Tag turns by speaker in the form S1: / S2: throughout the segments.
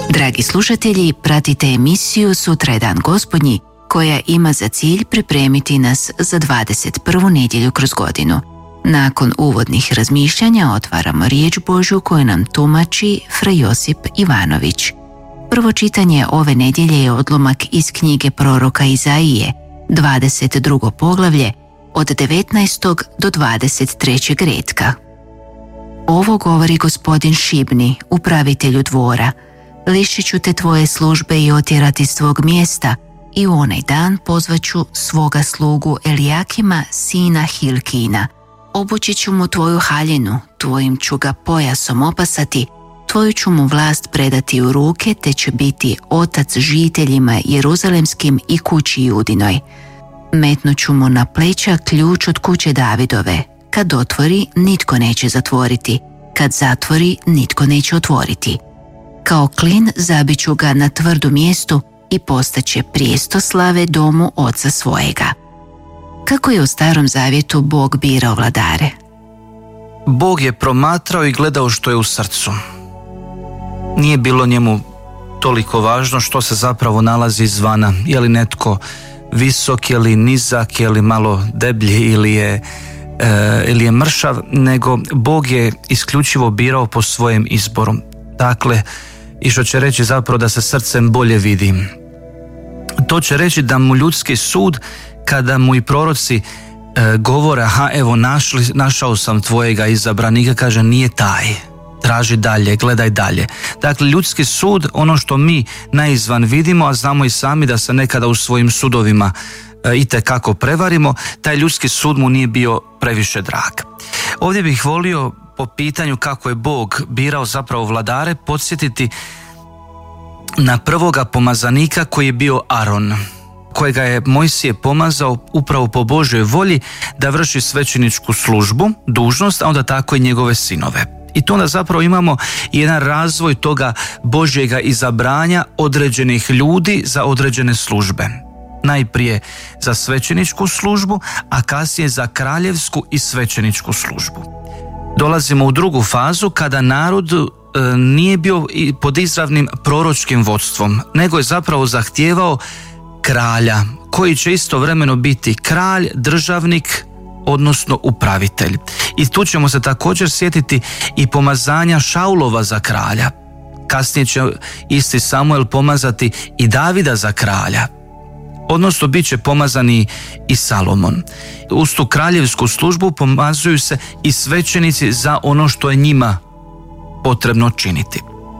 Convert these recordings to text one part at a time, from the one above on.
S1: Dragi slušatelji, pratite emisiju Sutra je dan Gospodnji, koja ima za cilj pripremiti nas za 21. nedjelju kroz godinu. Nakon uvodnih razmišljanja otvaramo riječ Božju koju nam tumači fra Josip Ivanović. Prvo čitanje ove nedjelje je odlomak iz knjige proroka Izaije, 22. poglavlje, od 19. do 23. retka. Ovo govori gospodin Šibni, upravitelju dvora: lišit ću te tvoje službe i otjerati s tvog mjesta, i u onaj dan pozvaću svoga slugu Elijakima, sina Hilkina. Obući ću mu tvoju haljinu, tvojim ću ga pojasom opasati, tvoju ću mu vlast predati u ruke, te će biti otac žiteljima jeruzalemskim i kući Judinoj. Metnut ću mu na pleća ključ od kuće Davidove. Kad otvori, nitko neće zatvoriti. Kad zatvori, nitko neće otvoriti. Kao klin zabit ću ga na tvrdu mjestu i postaće prijestoslave domu oca svojega. Kako je u Starom zavjetu Bog birao vladare?
S2: Bog je promatrao i gledao što je u srcu. Nije bilo njemu toliko važno što se zapravo nalazi izvana. Je li netko visok, je li nizak, je li malo deblji ili je mršav, nego Bog je isključivo birao po svojem izboru. Dakle, i što će reći zapravo da se srcem bolje vidi. To će reći da mu ljudski sud, kada mu i proroci govore: evo našao sam tvojega izabranika, kaže nije taj, traži dalje, gledaj dalje. Dakle, ljudski sud, ono što mi naizvan vidimo, a znamo i sami da se nekada u svojim sudovima itekako prevarimo, taj ljudski sud mu nije bio previše drag. Ovdje bih volio po pitanju kako je Bog birao zapravo vladare podsjetiti na prvoga pomazanika koji je bio Aron, kojega je Mojsije pomazao upravo po Božjoj volji da vrši svećeničku službu, dužnost, a onda tako i njegove sinove. I to onda zapravo imamo jedan razvoj toga Božjega izabranja određenih ljudi za određene službe. Najprije za svećeničku službu, a kasnije za kraljevsku i svećeničku službu. Dolazimo u drugu fazu kada narod nije bio pod izravnim proročkim vodstvom, nego je zapravo zahtijevao kralja, koji će istovremeno biti kralj, državnik, odnosno upravitelj. I tu ćemo se također sjetiti i pomazanja Šaulova za kralja. Kasnije će isti Samuel pomazati i Davida za kralja, odnosno bit će pomazani i Salomon. Uz tu kraljevsku službu pomazuju se i svećenici za ono što je njima potrebno činiti.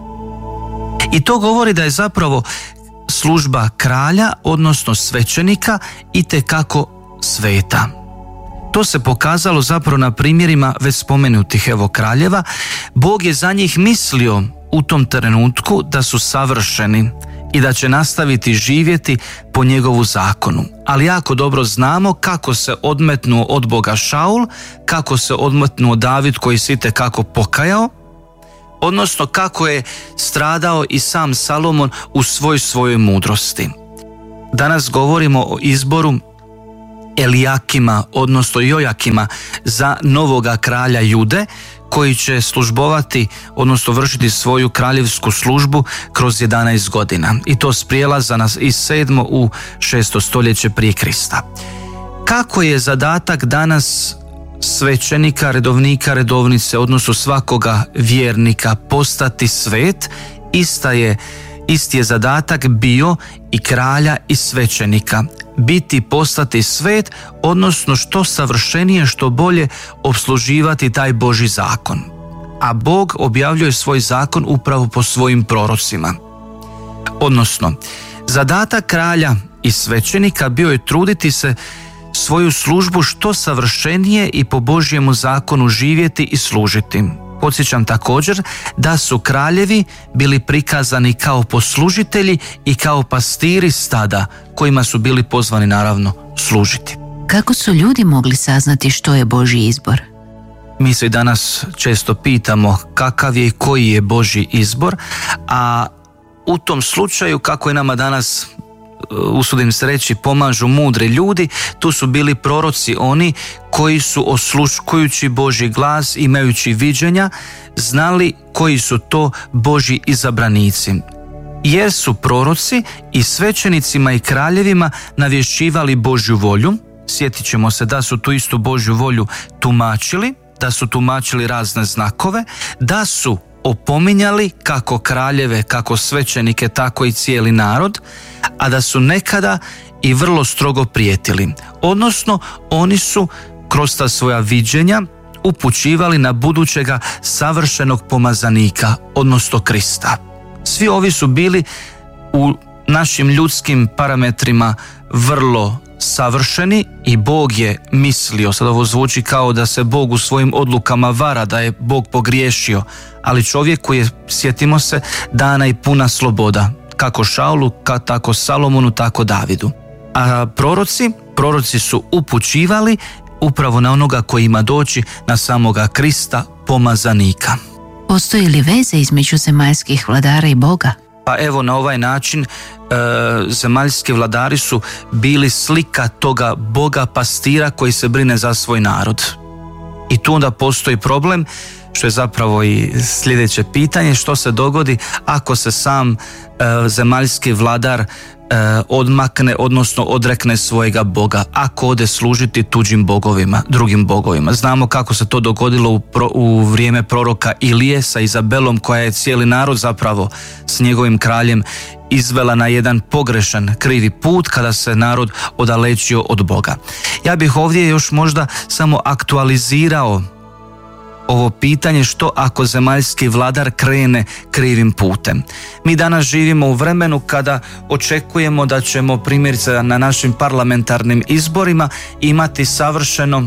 S2: I to govori da je zapravo služba kralja, odnosno svećenika, itekako sveta. To se pokazalo zapravo na primjerima već spomenutih kraljeva. Bog je za njih mislio u tom trenutku da su savršeni i da će nastaviti živjeti po njegovu zakonu. Ali jako dobro znamo kako se odmetnuo od Boga Šaul, kako se odmetnuo David koji se itekako pokajao, odnosno kako je stradao i sam Salomon u svojoj mudrosti. Danas govorimo o izboru Elijakima, odnosno Jojakima, za novoga kralja Jude, koji će službovati, odnosno vršiti svoju kraljevsku službu kroz 11 godina. I to s prijelaza iz 7. u 6. stoljeće prije Krista. Kako je zadatak danas svećenika, redovnika, redovnice, odnosno svakoga vjernika postati svet, isti je zadatak bio i kralja i svećenika. Postati svet, odnosno što savršenije, što bolje opsluživati taj Božji zakon. A Bog objavljuje svoj zakon upravo po svojim prorocima. Odnosno, zadatak kralja i svećenika bio je truditi se svoju službu što savršenije i po Božjemu zakonu živjeti i služiti. Podsjećam također da su kraljevi bili prikazani kao poslužitelji i kao pastiri stada, kojima su bili pozvani naravno služiti.
S1: Kako su ljudi mogli saznati što je Božji izbor?
S2: Mi se danas često pitamo kakav je i koji je Božji izbor, a u tom slučaju, kako je nama danas, usudim se reći, pomažu mudri ljudi, tu su bili proroci, oni koji su osluškujući Božji glas, imajući viđenja, znali koji su to Božji izabranici. jer su proroci i svećenicima i kraljevima navješćivali Božju volju. Sjetit ćemo se da su tu istu Božju volju tumačili, da su tumačili razne znakove, da su opominjali kako kraljeve, kako svećenike, tako i cijeli narod, a da su nekada i vrlo strogo prijetili. Odnosno, oni su kroz ta svoja viđenja upućivali na budućega savršenog pomazanika, odnosno Krista. Svi ovi su bili u našim ljudskim parametrima vrlo savršeni i Bog je mislio, sad ovo zvuči kao da se Bog u svojim odlukama vara, da je Bog pogriješio, ali čovjeku je, sjetimo se, dana i puna sloboda, kako Šaulu, tako Salomonu, tako Davidu. A proroci su upućivali upravo na onoga koji ima doći, na samoga Krista, pomazanika.
S1: Postoji li veze između zemaljskih vladara i Boga?
S2: Pa evo, na ovaj način zemaljski vladari su bili slika toga Boga pastira koji se brine za svoj narod. I tu onda postoji problem, što je zapravo i sljedeće pitanje, što se dogodi ako se sam zemaljski vladar odmakne, odnosno odrekne svojega Boga, ako ode služiti tuđim bogovima, drugim bogovima. Znamo kako se to dogodilo u vrijeme proroka Ilije sa Izabelom, koja je cijeli narod zapravo s njegovim kraljem izvela na jedan pogrešan, krivi put kada se narod odalečio od Boga. Ja bih ovdje još možda samo aktualizirao ovo pitanje, što ako zemaljski vladar krene krivim putem. Mi danas živimo u vremenu kada očekujemo da ćemo primjerice na našim parlamentarnim izborima imati savršeno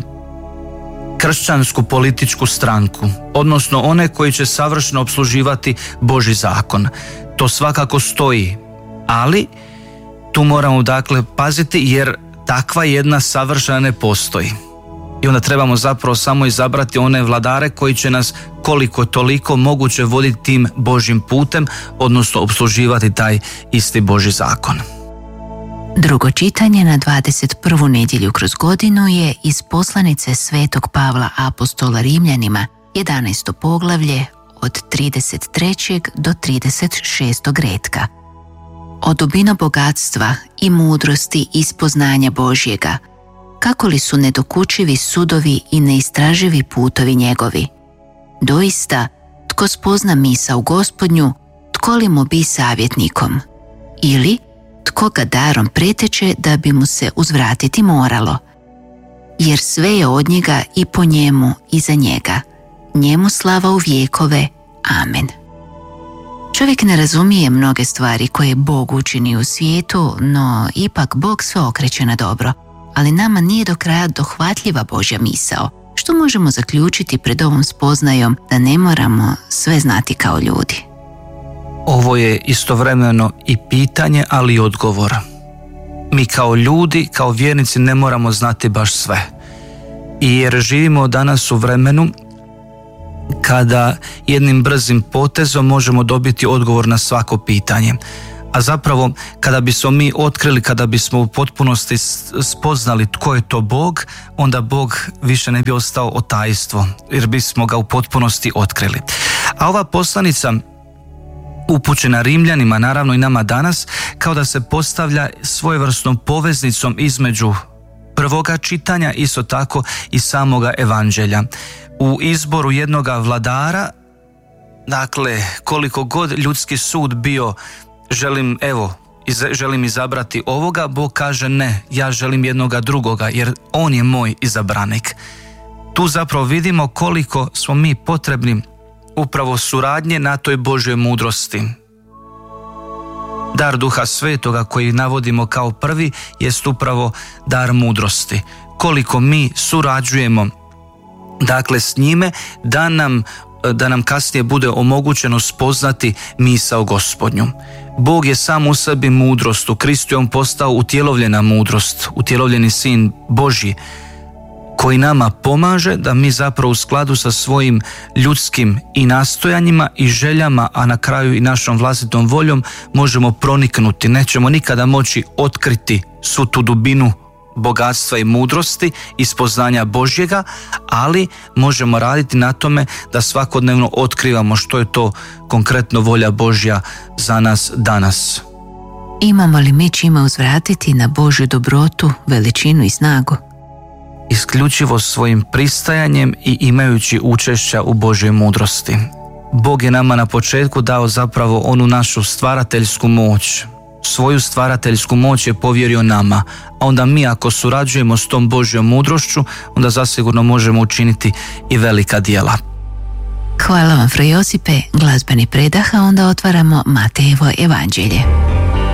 S2: kršćansku političku stranku, odnosno one koji će savršeno opsluživati Božji zakon. To svakako stoji, ali tu moramo dakle paziti, jer takva jedna savršena ne postoji. I onda trebamo zapravo samo izabrati one vladare koji će nas koliko toliko moguće voditi tim Božjim putem, odnosno opsluživati taj isti Božji zakon.
S1: Drugo čitanje na 21. nedjelju kroz godinu je iz poslanice Svetog Pavla apostola Rimljanima, 11. poglavlje od 33. do 36. retka. O dubino bogatstva i mudrosti i spoznanja Božjega, kako li su nedokučivi sudovi i neistraživi putovi njegovi. Doista, tko spozna misao Gospodnju, tko li mu bi savjetnikom? Ili, tko ga darom preteče da bi mu se uzvratiti moralo? Jer sve je od njega i po njemu i za njega. Njemu slava u vjekove. Amen. Čovjek ne razumije mnoge stvari koje Bog učini u svijetu, no ipak Bog sve okreće na dobro. Ali nama nije do kraja dohvatljiva Božja misao, što možemo zaključiti pred ovom spoznajom da ne moramo sve znati kao ljudi.
S2: Ovo je istovremeno i pitanje, ali i odgovor. Mi kao ljudi, kao vjernici ne moramo znati baš sve. I jer živimo danas u vremenu kada jednim brzim potezom možemo dobiti odgovor na svako pitanje. A zapravo, kada bismo mi otkrili, kada bismo u potpunosti spoznali tko je to Bog, onda Bog više ne bi ostao otajstvo, jer bismo ga u potpunosti otkrili. A ova poslanica upućena Rimljanima, naravno i nama danas, kao da se postavlja svojevrsnom poveznicom između prvoga čitanja, isto tako i samoga evanđelja. U izboru jednoga vladara, dakle, koliko god ljudski sud bio, želim izabrati ovoga, Bog kaže ne, ja želim jednoga drugoga, jer on je moj izabranik. Tu zapravo vidimo koliko smo mi potrebni upravo suradnje na toj Božjoj mudrosti. Dar Duha Svetoga koji navodimo kao prvi jest upravo dar mudrosti. Koliko mi surađujemo dakle s njime, da nam kasnije bude omogućeno spoznati misao Gospodnju. Bog je sam u sebi mudrost, u Kristu je on postao utjelovljena mudrost, utjelovljeni Sin Božji, koji nama pomaže da mi zapravo u skladu sa svojim ljudskim i nastojanjima i željama, a na kraju i našom vlastitom voljom možemo proniknuti. Nećemo nikada moći otkriti svu tu dubinu bogatstva i mudrosti i spoznanja Božjega, ali možemo raditi na tome da svakodnevno otkrivamo što je to konkretno volja Božja za nas danas.
S1: Imamo li mi čime uzvratiti na Božju dobrotu, veličinu i snagu?
S2: Isključivo svojim pristajanjem i imajući učešća u Božjoj mudrosti. Bog je nama na početku dao zapravo onu našu stvarateljsku moć. Svoju stvarateljsku moć je povjerio nama, a onda mi ako surađujemo s tom Božjom mudrošću, onda zasigurno možemo učiniti i velika djela.
S1: Hvala vam, Fra Josipe. Glazbeni predah, a onda otvaramo Matejevo evanđelje.